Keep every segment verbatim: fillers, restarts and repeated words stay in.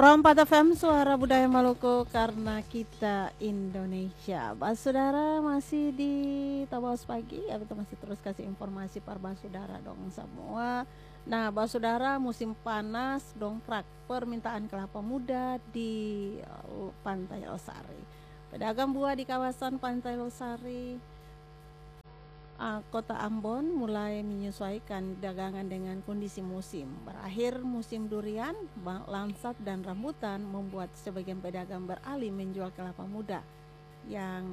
Perompat F M, suara budaya Maluku karena kita Indonesia. Bas saudara masih di Tabas Pagi, ya kita masih terus kasih informasi para bas saudara dong semua. Nah, bas saudara, musim panas dongkrak permintaan kelapa muda di uh, Pantai Losari. Pedagang buah di kawasan Pantai Losari, uh, Kota Ambon mulai menyesuaikan dagangan dengan kondisi musim. Berakhir musim durian, langsat dan rambutan membuat sebagian pedagang beralih menjual kelapa muda yang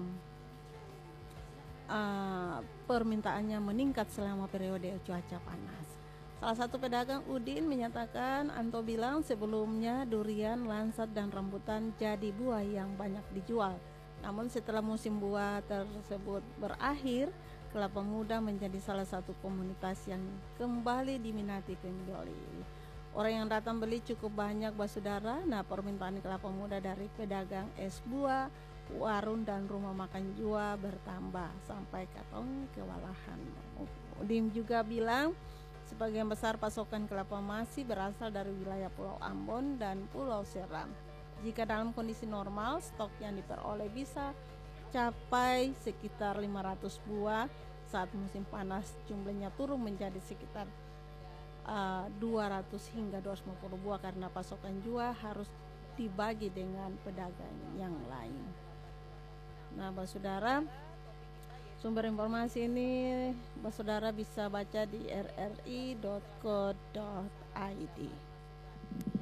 uh, permintaannya meningkat selama periode cuaca panas. Salah satu pedagang Udin menyatakan, Anto bilang sebelumnya durian, langsat dan rambutan jadi buah yang banyak dijual. Namun setelah musim buah tersebut berakhir, kelapa muda menjadi salah satu komunitas yang kembali diminati pembeli. Orang yang datang beli cukup banyak, saudara. Nah, permintaan kelapa muda dari pedagang es buah, warung dan rumah makan jua bertambah sampai katong kewalahan. Udin juga bilang sebagian besar pasokan kelapa masih berasal dari wilayah Pulau Ambon dan Pulau Seram. Jika dalam kondisi normal, stok yang diperoleh bisa capai sekitar lima ratus buah. Saat musim panas jumlahnya turun menjadi sekitar uh, dua ratus hingga dua ratus lima puluh buah karena pasokan jua harus dibagi dengan pedagang yang lain. Nah, saudara, sumber informasi ini saudara bisa baca di r r i dot co dot i d.